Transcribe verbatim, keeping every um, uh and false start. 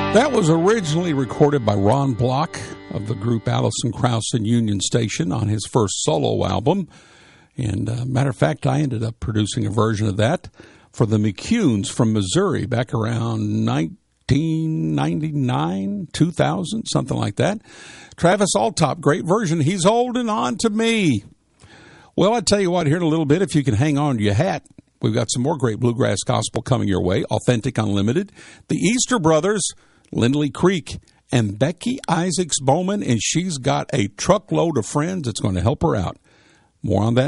That was originally recorded by Ron Block of the group Allison Krauss and Union Station on his first solo album. And uh, matter of fact, I ended up producing a version of that for the McCunes from Missouri back around nineteen ninety-nine, two thousand, something like that. Travis Alltop, great version. He's holding on to me. Well, I tell you what, here in a little bit, if you can hang on to your hat, we've got some more great bluegrass gospel coming your way. Authentic Unlimited, the Easter Brothers, Lindley Creek, and Becky Isaacs Bowman, and she's got a truckload of friends that's going to help her out. More on that